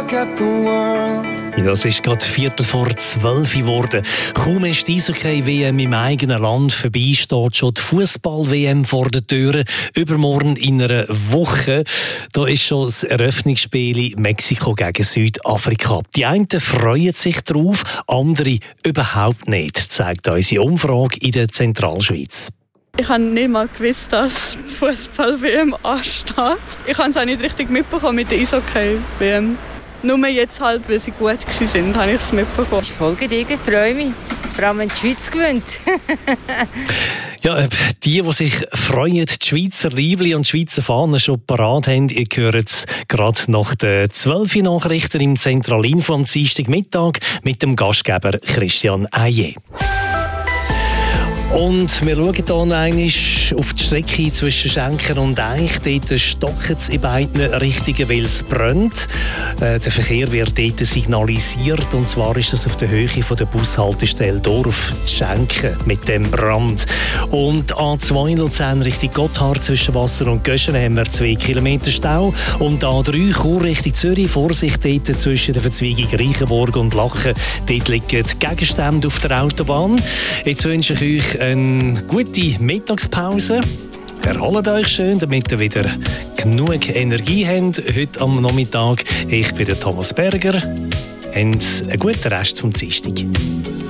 look at the world. Das ist gerade 11:45 geworden. Kaum ist die Eishockey-WM im eigenen Land vorbei, steht schon die Fußball-WM vor der Tür. Übermorgen in einer Woche. Da ist schon das Eröffnungsspiel Mexiko gegen Südafrika. Die einen freuen sich drauf, andere überhaupt nicht, zeigt unsere Umfrage in der Zentralschweiz. Ich habe nicht mal gewusst, dass die Fußball-WM ansteht. Ich habe es auch nicht richtig mitbekommen mit der Eishockey-WM. Nur jetzt halt, weil sie gut waren, habe ich es mitbekommen. Ich folge dir, ich freue mich. Vor allem, wenn die Schweiz gewinnt. Ja, die sich freuen, die Schweizer Liebli und die Schweizer Fahnen schon parat haben, ihr hört es gerade nach den 12 Nachrichten im Zentralinfo am Dienstagmittag mit dem Gastgeber Christian Ayer. Und wir schauen hier einmal auf die Strecke zwischen Schenker und Eich. Dort stockt es in beiden Richtungen, weil es brennt. Der Verkehr wird dort signalisiert. Und zwar ist das auf der Höhe von der Bushaltestelle Dorf Schenken mit dem Brand. Und A210 Richtung Gotthard zwischen Wasser und Göschenen haben wir 2 Kilometer Stau. Und A3 Chur Richtung Zürich. Vorsicht dort zwischen der Verzweigung Reichenburg und Lachen. Dort liegen Gegenstände auf der Autobahn. Jetzt wünsche ich euch eine gute Mittagspause. Erholt euch schön, damit ihr wieder genug Energie habt heute am Nachmittag. Ich bin der Thomas Berger. Habt einen guten Rest vom Dienstag.